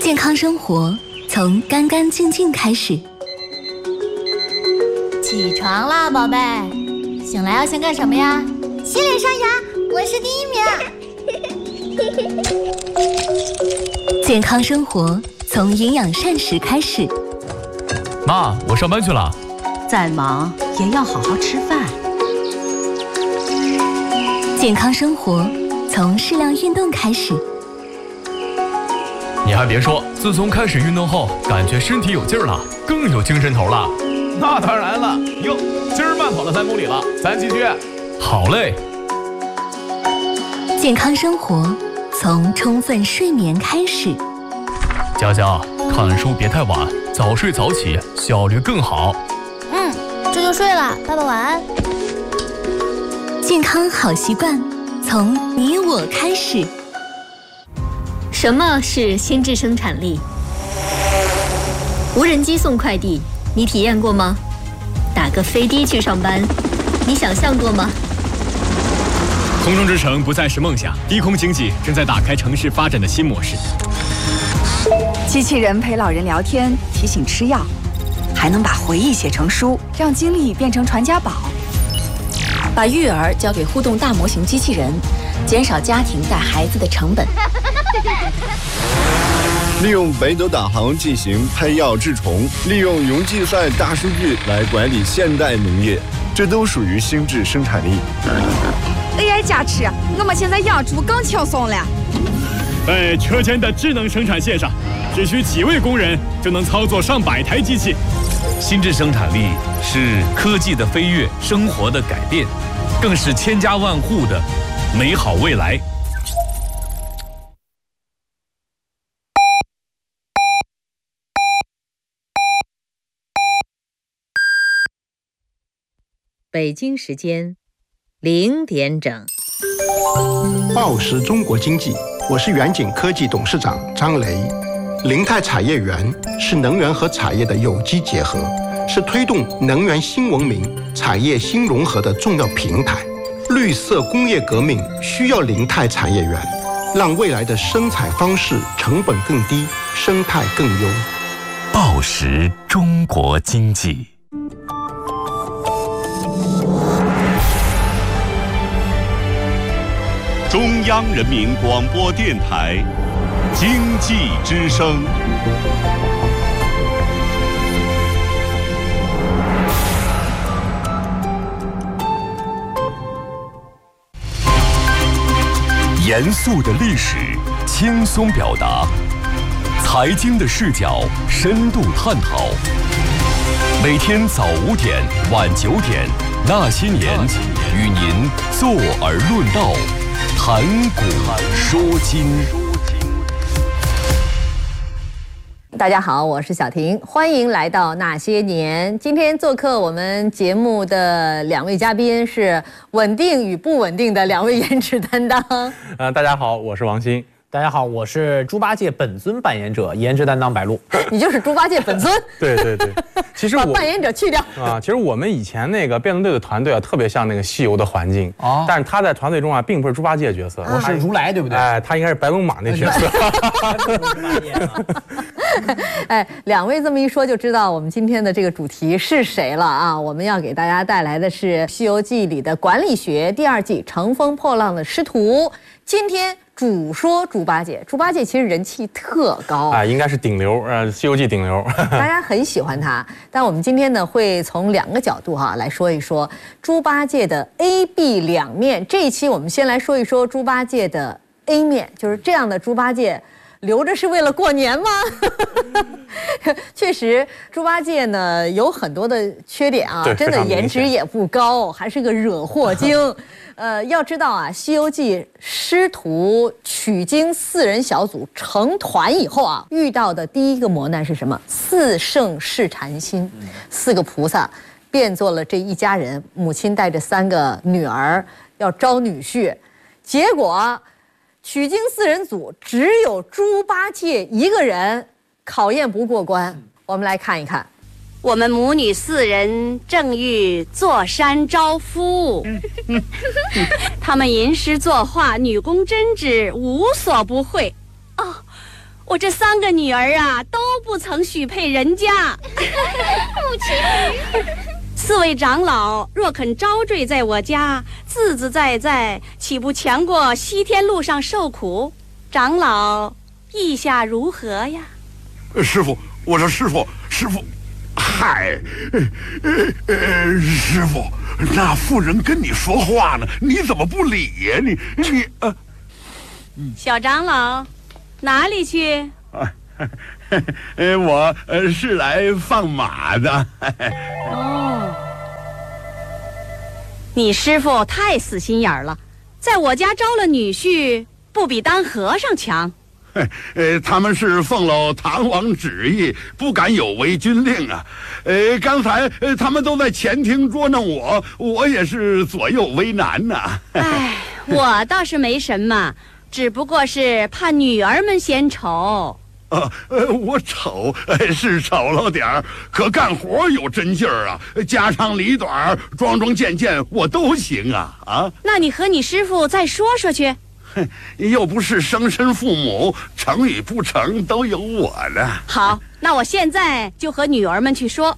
健康生活从干干净净开始。 起床啦，宝贝！醒来要先干什么呀？ 洗脸刷牙，我是第1名。 健康生活从营养膳食开始。 妈，我上班去了。 再忙也要好好吃饭。 健康生活从适量运动开始。 你还别说，自从开始运动后，感觉身体有劲儿了，更有精神头了。 那当然了，哟，今儿慢跑了3公里了，咱继续。 好嘞。 健康生活从充分睡眠开始。 佳佳，看书别太晚，早睡早起，效率更好。 这就睡了，爸爸晚安。 健康好习惯从你我开始。 什么是心智生产力？无人机送快递，你体验过吗？打个飞的去上班，你想象过吗？ 空中之城不再是梦想，低空经济正在打开城市发展的新模式。 机器人陪老人聊天，提醒吃药，还能把回忆写成书，让经历变成传家宝。 把育儿交给互动大模型机器人，减少家庭带孩子的成本。 利用北斗导航进行配药治虫，利用云计算大数据来管理现代农业，这都属于心智生产力。 AI 加持，我们现在养猪更轻松了。 在车间的智能生产线上，只需几位工人就能操作上百台机器。 心智生产力是科技的飞跃，生活的改变，更是千家万户的美好未来。 北京时间0点整。 报时中国经济，我是远景科技董事长张雷。林泰产业园是能源和产业的有机结合，是推动能源新文明、产业新融合的重要平台。绿色工业革命需要林泰产业园，让未来的生产方式成本更低，生态更优。 报时中国经济。 中央人民广播电台经济之声。 严肃的历史，轻松表达；财经的视角，深度探讨。每天早5点、晚9点，那些年与您坐而论道。谈古说今。 大家好，我是小婷，欢迎来到那些年。今天做客我们节目的2位嘉宾是稳定与不稳定的2位颜值担当。 大家好，我是王鑫。大家好，我是猪八戒本尊扮演者，颜值担当白鹿。 你就是猪八戒本尊？ 对对对，其实把扮演者去掉啊。其实我们以前那个辩论队的团队啊，特别像那个西游的环境啊，但是他在团队中啊，并不是猪八戒角色， 我是如来，对不对？ 哎，他应该是白龙马那角色。 哎，2位这么一说就知道我们今天的这个主题是谁了啊！我们要给大家带来的是《西游记》里的管理学第2季乘风破浪的师徒。今天主说猪八戒，猪八戒其实人气特高啊，应该是顶流，《西游记》顶流， 大家很喜欢他。但我们今天呢，会从2个角度来说一说猪八戒的 A、B 两面。这一期我们先来说一说猪八戒的 A 面，就是这样的猪八戒。留着是为了过年吗？确实，猪八戒呢有很多的缺点啊，真的颜值也不高，还是个惹祸精。要知道啊，《西游记》师徒取经4人小组成团以后啊，遇到的第一个磨难是什么？4圣试禅心，4个菩萨变作了这一家人，母亲带着3个女儿要招女婿，结果。取经4人组只有猪八戒一个人考验不过关，我们来看一看。 我们母女4人正欲坐山招夫，他们吟诗作画，女工针织，无所不会。哦， 我这3个女儿啊，都不曾许配人家。 母亲 4位长老若肯招赘在我家，自自在在，岂不强过西天路上受苦？长老意下如何呀？ 师傅，我说师傅，嗨，师傅，那妇人跟你说话呢，你怎么不理呀？ 小长老，哪里去？ 我是来放马的。 哦，你师傅太死心眼了，在我家招了女婿，不比当和尚强。 他们是奉了唐王旨意，不敢有违军令啊。刚才他们都在前厅捉弄我，我也是左右为难呐。 哎，我倒是没什么，只不过是怕女儿们嫌丑。 我丑是丑了点儿，可干活有真劲儿啊，家长里短、桩桩件件我都行啊啊！ 那你和你师傅再说说去。 又不是生身父母，成与不成都有我呢。 好，那我现在就和女儿们去说。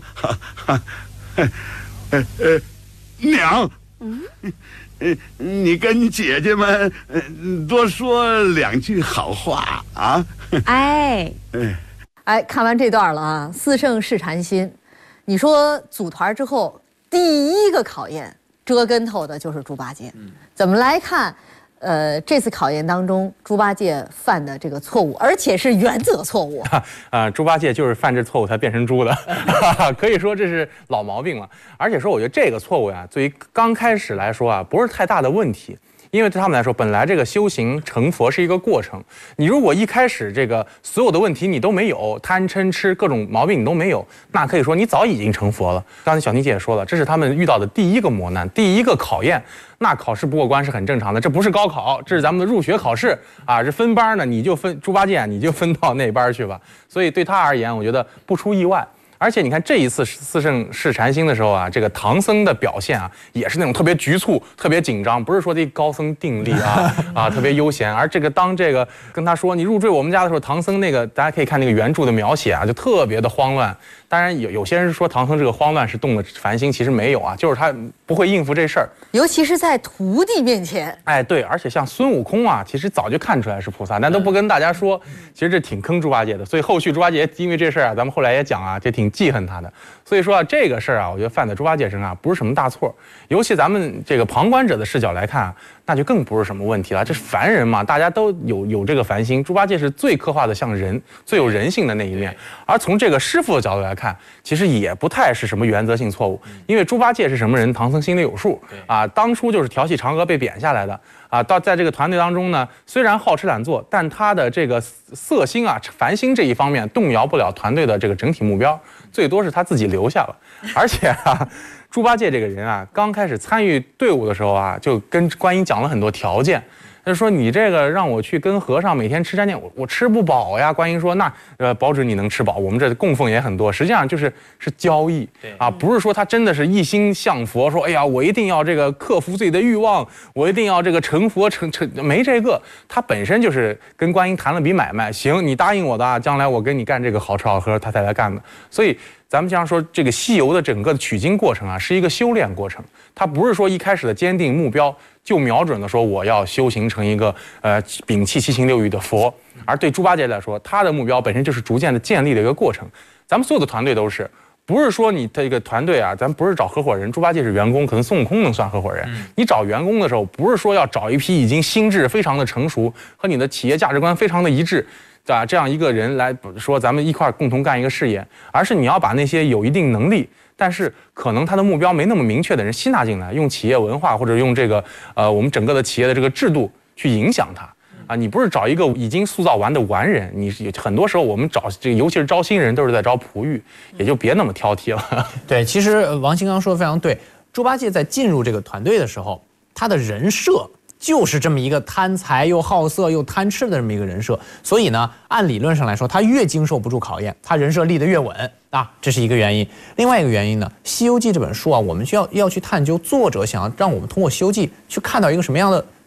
娘，你跟姐姐们多说2句好话啊！ 哎， 看完这段了啊，四圣试禅心，你说组团之后第一个考验折跟头的就是猪八戒，怎么来看？这次考验当中，猪八戒犯的这个错误，而且是原则错误。 猪八戒就是犯这错误才变成猪的，可以说这是老毛病了。而且说，我觉得这个错误呀，对于刚开始来说啊，不是太大的问题。因为对他们来说，本来这个修行成佛是一个过程。你如果一开始这个所有的问题你都没有，贪嗔痴各种毛病你都没有，那可以说你早已经成佛了。刚才小妮姐也说了，这是他们遇到的第一个磨难，第一个考验。那考试不过关是很正常的，这不是高考，这是咱们的入学考试啊！这分班呢，你就分猪八戒，你就分到那班去吧。所以对他而言，我觉得不出意外。而且你看这一次四圣试禅心的时候啊，这个唐僧的表现啊，也是那种特别局促、特别紧张，不是说这高僧定力特别悠闲。而这个当这个跟他说你入赘我们家的时候，唐僧那个大家可以看那个原著的描写啊，就特别的慌乱。当然有些人说唐僧这个慌乱是动了凡心，其实没有啊，就是他不会应付这事儿， 尤其是在徒弟面前。 哎，对，而且像孙悟空啊，其实早就看出来是菩萨，但都不跟大家说，其实这挺坑猪八戒的。所以后续猪八戒因为这事儿啊，咱们后来也讲啊，这挺记恨他的。所以说啊，这个事儿啊，我觉得犯在猪八戒身上不是什么大错，尤其咱们这个旁观者的视角来看啊，那就更不是什么问题了。这是凡人嘛，大家都有这个凡心。猪八戒是最刻画的像人，最有人性的那一面。而从这个师傅的角度来看，其实也不太是什么原则性错误，因为猪八戒是什么人，唐僧心里有数啊。当初就是调戏嫦娥被贬下来的啊。在这个团队当中呢，虽然好吃懒做，但他的这个色心啊、凡心这一方面动摇不了团队的这个整体目标，最多是他自己留下了。而且啊，猪八戒这个人啊，刚开始参与队伍的时候啊，就跟观音讲了很多条件。他就说你这个让我去跟和尚每天吃斋念，我吃不饱呀。观音说那保准你能吃饱，我们这供奉也很多。实际上是交易啊，不是说他真的是一心向佛，说哎呀我一定要这个克服自己的欲望，我一定要这个成佛没这个。他本身就是跟观音谈了笔买卖，行你答应我的啊，将来我跟你干这个好吃好喝，他才来干的。所以咱们经常说这个西游的整个的取经过程啊，是一个修炼过程，它不是说一开始的坚定目标就瞄准了说我要修行成一个摒弃七情六欲的佛。而对猪八戒来说，他的目标本身就是逐渐的建立的一个过程。咱们所有的团队都是，不是说你这个团队啊，咱不是找合伙人，猪八戒是员工，可能孙悟空能算合伙人。你找员工的时候，不是说要找一批已经心智非常的成熟，和你的企业价值观非常的一致这样一个人来说咱们一块共同干一个事业，而是你要把那些有一定能力但是可能他的目标没那么明确的人吸纳进来，用企业文化或者用这个我们整个的企业的这个制度去影响他啊。你不是找一个已经塑造完的完人，你很多时候我们找这个，尤其是招新人都是在招璞玉，也就别那么挑剔了。 对，其实王鑫刚说的非常对。猪八戒在进入这个团队的时候，他的人设就是这么一个贪财又好色又贪吃的这么一个人设，所以呢，按理论上来说，他越经受不住考验，他人设立得越稳啊，这是一个原因。另外一个原因呢，《西游记》这本书啊，我们要去探究作者想要让我们通过《西游记》去看到一个什么样的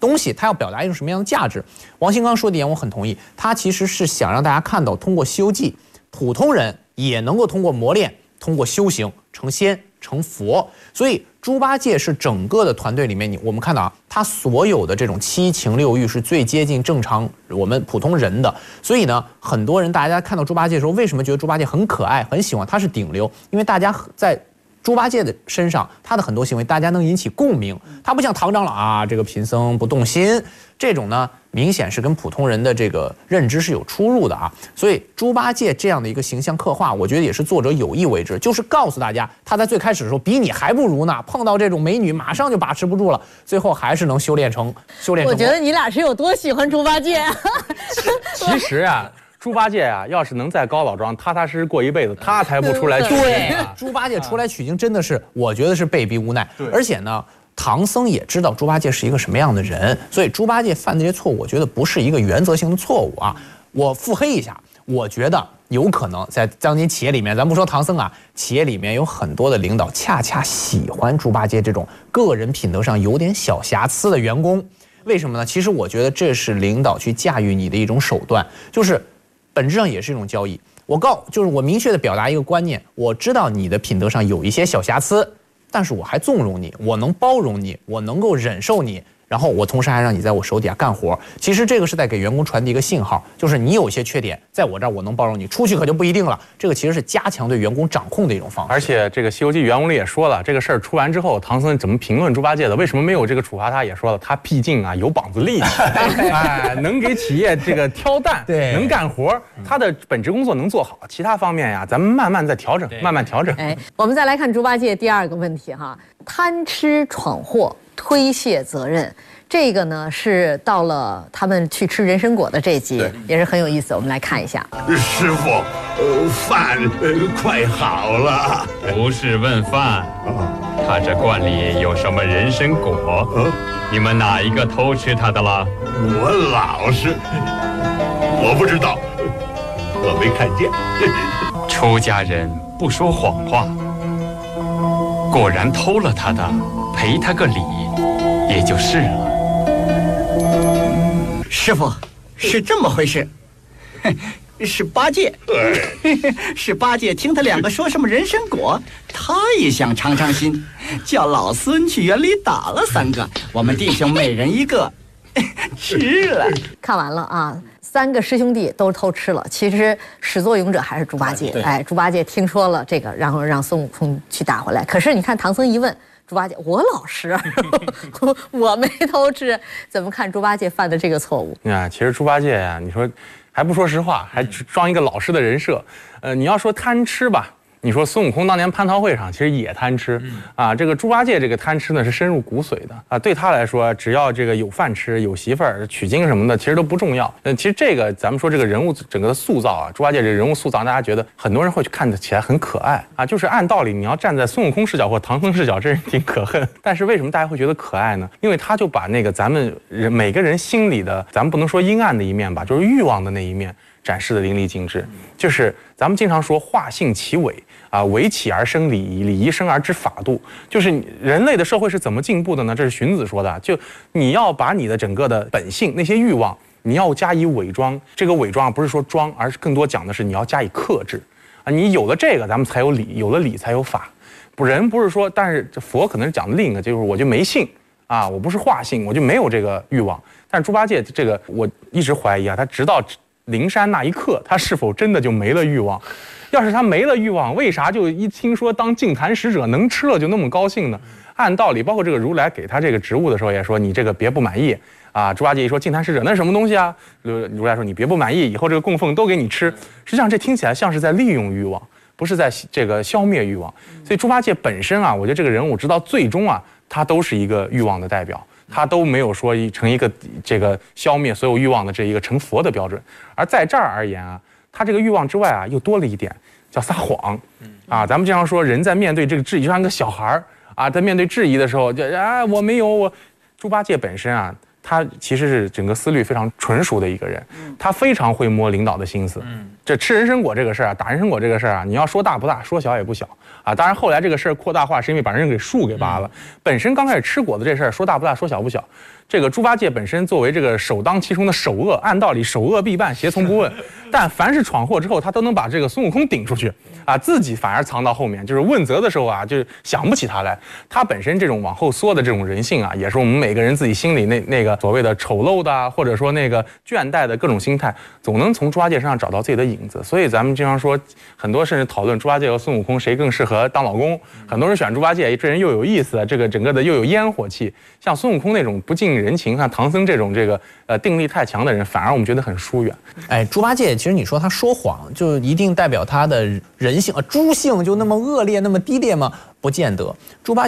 东西，它要表达一种什么样的价值。王新刚说的点我很同意，他其实是想让大家看到，通过《西游记》，普通人也能够通过磨练，通过修行成仙成佛。所以猪八戒是整个的团队里面，我们看到啊，他所有的这种七情六欲是最接近正常我们普通人的。所以呢，很多人大家看到猪八戒的时候，为什么觉得猪八戒很可爱、很喜欢？他是顶流，因为大家在猪八戒的身上，他的很多行为大家能引起共鸣。他不像唐长老啊，这个贫僧不动心，这种呢明显是跟普通人的这个认知是有出入的啊。所以猪八戒这样的一个形象刻画，我觉得也是作者有意为之，就是告诉大家他在最开始的时候比你还不如呢，碰到这种美女马上就把持不住了，最后还是能修炼成。 我觉得你俩是有多喜欢猪八戒。 其实啊。猪八戒啊，要是能在高老庄踏踏实实过一辈子，他才不出来取经。 对，猪八戒出来取经真的是，我觉得是被逼无奈。而且呢，唐僧也知道猪八戒是一个什么样的人，所以猪八戒犯的这些错误，我觉得不是一个原则性的错误啊。我腹黑一下，我觉得有可能在当今企业里面，咱不说唐僧啊，企业里面有很多的领导恰恰喜欢猪八戒这种个人品德上有点小瑕疵的员工。为什么呢？其实我觉得这是领导去驾驭你的一种手段，就是本质上也是一种交易。就是我明确的表达一个观念，我知道你的品德上有一些小瑕疵，但是我还纵容你，我能包容你，我能够忍受你，然后我同时还让你在我手底下干活。其实这个是在给员工传递一个信号，就是你有一些缺点，在我这儿我能包容你，出去可就不一定了。这个其实是加强对员工掌控的一种方式。 而且这个《西游记》原文里也说了，这个事儿出完之后，唐僧怎么评论猪八戒的？为什么没有这个处罚他？也说了，他毕竟啊有膀子力气，哎，能给企业这个挑担，对，能干活，他的本职工作能做好，其他方面呀，咱们慢慢再调整，慢慢调整。 哎，我们再来看猪八戒第二个问题哈，贪吃闯祸，推卸责任。这个呢是到了他们去吃人参果的这集，也是很有意思。我们来看一下。 师傅，饭快好了。 不是问饭，他这罐里有什么人参果？你们哪一个偷吃他的了？ 我老实，我不知道，我没看见。 出家人不说谎话，果然偷了他的，赔他个礼，也就是了。 师傅，是这么回事，是八戒，是八戒听他两个说什么人参果，他也想尝尝新，叫老孙去园里打了3个，我们弟兄每人1个，吃了。 看完了啊，3个师兄弟都偷吃了，其实始作俑者还是猪八戒。哎，猪八戒听说了这个，然后让孙悟空去打回来。可是你看唐僧一问。猪八戒，我老实，我没偷吃，怎么看猪八戒犯的这个错误？ 啊，其实猪八戒呀，你说还不说实话，还装一个老实的人设。你要说贪吃吧，你说孙悟空当年蟠桃会上其实也贪吃啊，这个猪八戒这个贪吃呢是深入骨髓的啊，对他来说，只要这个有饭吃、有媳妇儿、取经什么的，其实都不重要。其实这个咱们说这个人物整个的塑造啊，猪八戒这个人物塑造，大家觉得很多人会看起来很可爱啊，就是按道理你要站在孙悟空视角或唐僧视角，这人挺可恨。但是为什么大家会觉得可爱呢？因为他就把那个咱们每个人心里的，咱们不能说阴暗的一面吧，就是欲望的那一面展示的淋漓尽致。就是咱们经常说化性其伪啊，伪起而生礼仪，礼仪生而知法度。就是人类的社会是怎么进步的呢？这是荀子说的，就你要把你的整个的本性那些欲望，你要加以伪装。这个伪装不是说装，而是更多讲的是你要加以克制啊。你有了这个，咱们才有理，有了理才有法。人不是说，但是这佛可能是讲的另一个，就是我就没性啊，我不是化性，我就没有这个欲望。但是猪八戒这个，我一直怀疑啊，他直到灵山那一刻，他是否真的就没了欲望？要是他没了欲望，为啥就一听说当净坛使者能吃了就那么高兴呢？按道理，包括这个如来给他这个职务的时候也说，你这个别不满意啊。猪八戒一说净坛使者那是什么东西啊？如来说你别不满意，以后这个供奉都给你吃。实际上这听起来像是在利用欲望，不是在这个消灭欲望。所以猪八戒本身啊，我觉得这个人物直到最终啊，他都是一个欲望的代表。他都没有说成一个这个消灭所有欲望的这一个成佛的标准，而在这儿而言啊，他这个欲望之外啊，又多了一点叫撒谎啊。咱们经常说，人在面对这个质疑，就像一个小孩啊，在面对质疑的时候，就啊我没有我。猪八戒本身啊， 他其实是整个思虑非常纯熟的一个人，他非常会摸领导的心思。这吃人参果这个事儿啊，打人参果这个事儿啊，你要说大不大，说小也不小啊。当然后来这个事儿扩大化，是因为把人给树给拔了。本身刚开始吃果子这事儿，说大不大，说小不小。这个猪八戒本身作为这个首当其冲的首恶，按道理首恶必办，胁从不问。但凡是闯祸之后，他都能把这个孙悟空顶出去啊，自己反而藏到后面，就是问责的时候啊，就想不起他来。他本身这种往后缩的这种人性啊，也是我们每个人自己心里那个所谓的丑陋的，或者说那个倦怠的各种心态，总能从猪八戒身上找到自己的影子。所以咱们经常说，很多甚至讨论猪八戒和孙悟空谁更适合当老公，很多人选猪八戒，这人又有意思，这个整个的又有烟火气。像孙悟空那种不近人情，像唐僧这种定力太强的人，反而我们觉得很疏远。 哎，猪八戒其实你说他说谎，就一定代表他的人性猪性就那么恶劣那么低劣吗？不见得。猪八